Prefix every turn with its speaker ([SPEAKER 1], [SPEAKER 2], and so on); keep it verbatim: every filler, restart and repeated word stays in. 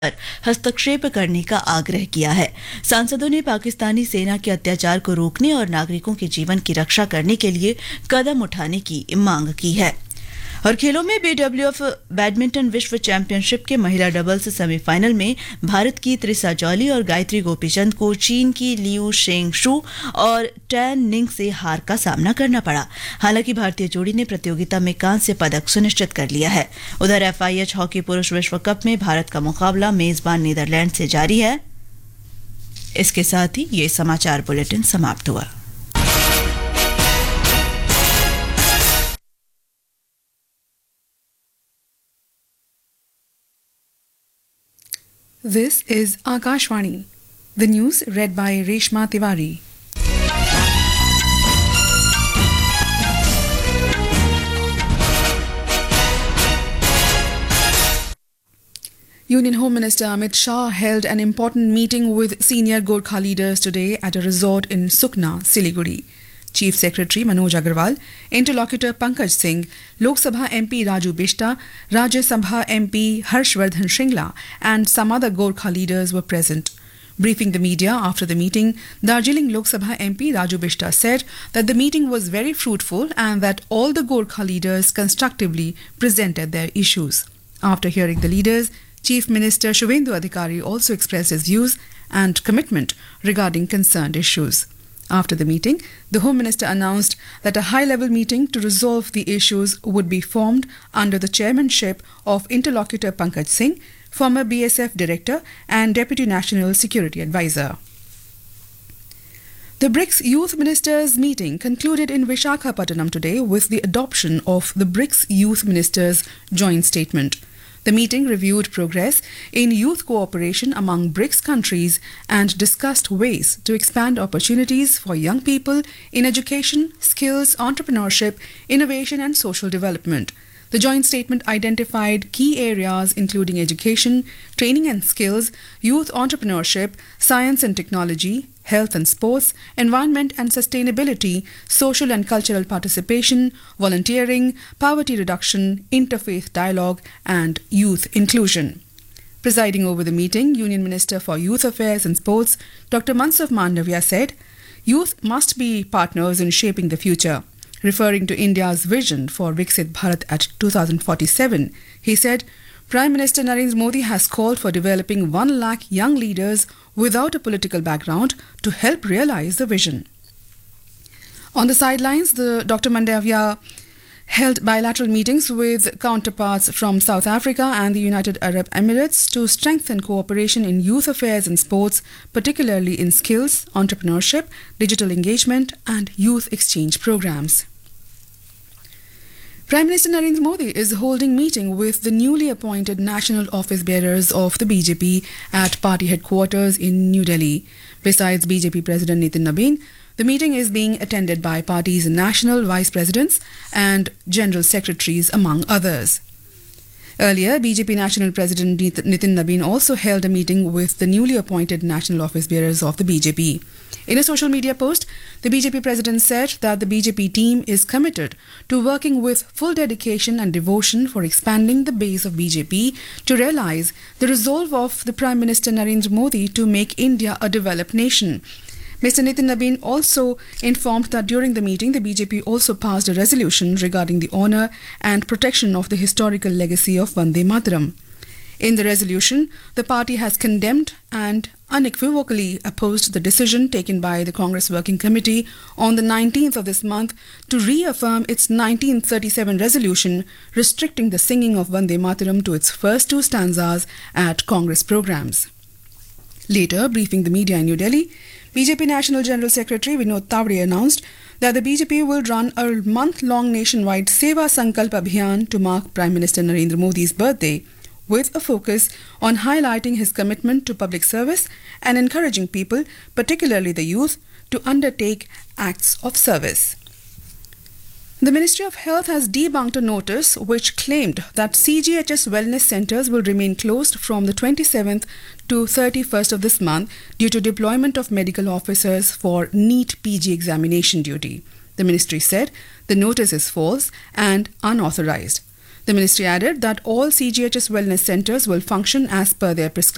[SPEAKER 1] हस्तक्षेप करने का आग्रह किया है। सांसदों ने पाकिस्तानी सेना के अत्याचार को रोकने और नागरिकों के जीवन की रक्षा करने के लिए कदम उठाने की मांग की है। और खेलों में बीडब्ल्यूएफ बैडमिंटन विश्व चैंपियनशिप के महिला डबल्स सेमीफाइनल में भारत की त्रिसा जॉली और गायत्री गोपीचंद को चीन की लियू शेंगशु और टैन निंग से हार का सामना करना पड़ा। हालांकि भारतीय जोड़ी ने प्रतियोगिता में कांस्य पदक सुनिश्चित कर लिया है। उधर एफआईएच हॉकी पुरुष विश्व कप में भारत का मुकाबला मेजबान नीदरलैंड से जारी है। इसके साथ ही ये समाचार बुलेटिन समाप्त हुआ।
[SPEAKER 2] This is Akashvani. The news read by Reshma Tiwari. Union Home Minister Amit Shah held an important meeting with senior Gorkha leaders today at a resort in Sukna, Siliguri. Chief Secretary Manoj Agarwal, Interlocutor Pankaj Singh, Lok Sabha M P Raju Bishta, Rajya Sabha M P Harshvardhan Shringla and some other Gorkha leaders were present. Briefing the media after the meeting, Darjeeling Lok Sabha M P Raju Bishta said that the meeting was very fruitful and that all the Gorkha leaders constructively presented their issues. After hearing the leaders, Chief Minister Shubhendu Adhikari also expressed his views and commitment regarding concerned issues. After the meeting, the Home Minister announced that a high-level meeting to resolve the issues would be formed under the chairmanship of Interlocutor Pankaj Singh, former B S F Director and Deputy National Security Advisor. The BRICS Youth Ministers meeting concluded in Visakhapatnam today with the adoption of the BRICS Youth Ministers' joint statement. The meeting reviewed progress in youth cooperation among BRICS countries and discussed ways to expand opportunities for young people in education, skills, entrepreneurship, innovation and social development. The joint statement identified key areas including education, training and skills, youth entrepreneurship, science and technology, health and sports, environment and sustainability, social and cultural participation, volunteering, poverty reduction, interfaith dialogue, and youth inclusion. Presiding over the meeting, Union Minister for Youth Affairs and Sports, Doctor Mansukh Mandavia said, "Youth must be partners in shaping the future." Referring to India's vision for Viksit Bharat at two thousand forty-seven, he said, Prime Minister Narendra Modi has called for developing one lakh young leaders without a political background to help realize the vision. On the sidelines, the Doctor Mandavia held bilateral meetings with counterparts from South Africa and the United Arab Emirates to strengthen cooperation in youth affairs and sports, particularly in skills, entrepreneurship, digital engagement, and youth exchange programs. Prime Minister Narendra Modi is holding meeting with the newly appointed national office bearers of the B J P at party headquarters in New Delhi. Besides B J P President Nitin Nabin, the meeting is being attended by party's national vice presidents and general secretaries, among others. Earlier, B J P National President Nitin Nabin also held a meeting with the newly appointed national office bearers of the B J P. In a social media post, the B J P president said that the B J P team is committed to working with full dedication and devotion for expanding the base of B J P to realize the resolve of the Prime Minister Narendra Modi to make India a developed nation. Mister Nitin Nabin also informed that during the meeting, the B J P also passed a resolution regarding the honour and protection of the historical legacy of Vande Mataram. In the resolution, the party has condemned and unequivocally opposed the decision taken by the Congress Working Committee on the nineteenth of this month to reaffirm its nineteen thirty-seven resolution restricting the singing of Vande Mataram to its first two stanzas at Congress programs. Later, briefing the media in New Delhi, B J P National General Secretary Vinod Tawade announced that the B J P will run a month-long nationwide Seva Sankalp Abhiyan to mark Prime Minister Narendra Modi's birthday, with a focus on highlighting his commitment to public service and encouraging people, particularly the youth, to undertake acts of service. The Ministry of Health has debunked a notice which claimed that C G H S wellness centres will remain closed from the twenty-seventh to thirty-first of this month due to deployment of medical officers for NEET P G examination duty. The ministry said the notice is false and unauthorised. The ministry added that all C G H S wellness centres will function as per their prescribed